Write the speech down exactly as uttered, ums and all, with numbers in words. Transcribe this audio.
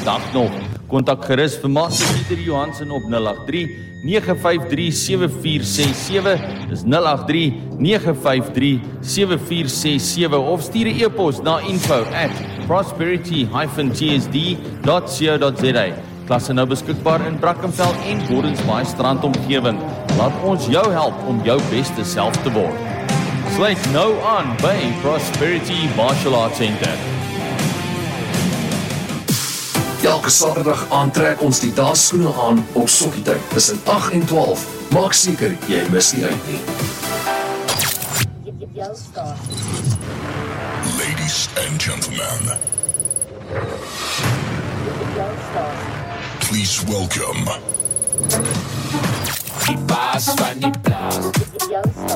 vandag nog. Kontak gerus vir Master Pieter Johansen op nul agt drie, nege vyf drie, sewe vier ses sewe, dis nul agt drie, nege vyf drie, sewe vier ses sewe of stuur 'n e-pos na info at prosperity dash t s d dot co dot z a. Klasse nou beskikbaar in Brackenfell en Gordons Bay strandomgewing. Laat ons jou help om jou beste self te word. Sluit nou aan by Prosperity Martial Arts Center. Elke Saterdag aantrek ons die daagskoene aan op sokkietyd tussen agt en twaalf. Maak seker jy mis nie uit nie. Ladies and gentlemen, please welcome Die baas van die plaas.